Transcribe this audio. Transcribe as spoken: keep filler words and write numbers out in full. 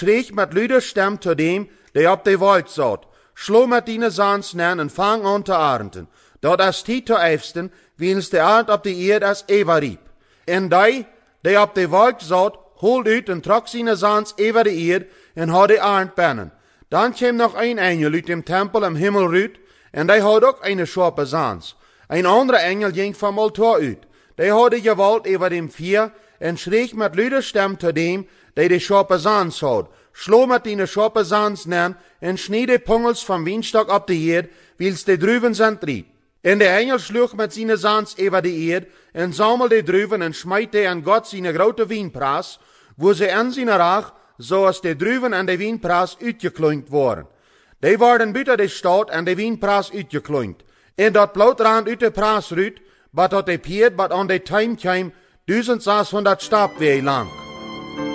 schreef met luide stem tot dem die op de wolk zat, sloeg met die zans neer en vang aan te arenden, dat als die te eifsten, wiens de aard op de eerd als Eva riep. En die, die op de wolk zat, holde uit en trok zijn zans over de eerd en had de aard binnen. Dan kwam nog een engel uit de tempel im hemel uit, en die had ook een scherpe zans. Een andere engel ging van altaar uit. Die had de gewalt over dem vier, en schreef met luide stem tot dem, die de scherpe zans had, sloeg met die scherpe zans neer, en sneed de pongels van wienstok op de eerd, wils de druiven zijn trieb. En de engel sloeg met zijn zans over de eerd, en zamelde de druiven en smijt die aan God zijn grote wienpraas, wo ze aan zijn raag, zoals de druiven en de wienpraas uitgeklonkt worden. Die worden buiten de stad en de wienpraas uitgeklonkt. En dat bloed rand uit de praas ruut, maar tot de peert wat aan de tuin kwam, duizend zeshonderd stapwee lang.